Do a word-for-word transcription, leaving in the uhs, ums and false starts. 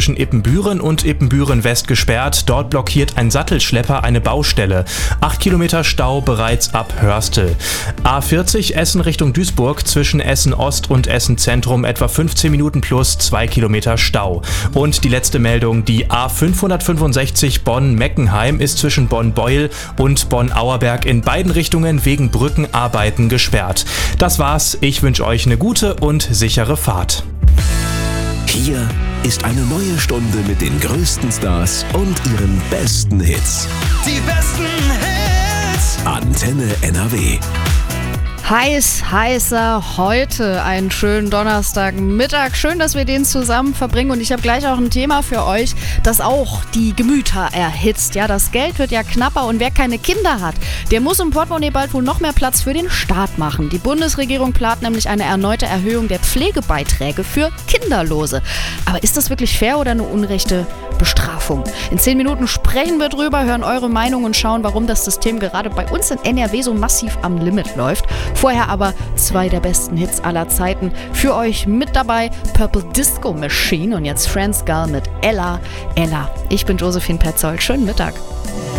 zwischen Ippenbüren und Ippenbüren-West gesperrt. Dort blockiert ein Sattelschlepper eine Baustelle. acht Kilometer Stau bereits ab Hörstel. A vierzig Essen Richtung Duisburg zwischen Essen Ost und Essen Zentrum etwa fünfzehn Minuten plus zwei Kilometer Stau. Und die letzte Meldung, die A fünfhundertfünfundsechzig Bonn-Meckenheim ist zwischen Bonn-Beuel und Bonn-Auerberg in beiden Richtungen wegen Brückenarbeiten gesperrt. Das war's. Ich wünsche euch eine gute und sichere Fahrt. Hier ist eine neue Stunde mit den größten Stars und ihren besten Hits. Die besten Hits. Antenne N R W. Heiß, heißer heute, einen schönen Donnerstagmittag. Schön, dass wir den zusammen verbringen und ich habe gleich auch ein Thema für euch, das auch die Gemüter erhitzt. Ja, das Geld wird ja knapper und wer keine Kinder hat, der muss im Portemonnaie bald wohl noch mehr Platz für den Staat machen. Die Bundesregierung plant nämlich eine erneute Erhöhung der Pflegebeiträge für Kinderlose. Aber ist das wirklich fair oder eine unrechte Bestrafung? In zehn Minuten sprechen wir drüber, hören eure Meinung und schauen, warum das System gerade bei uns in N R W so massiv am Limit läuft. Vorher aber zwei der besten Hits aller Zeiten. Für euch mit dabei Purple Disco Machine und jetzt Franz Gall mit Ella, Ella. Ich bin Josephine Petzold. Schönen Mittag.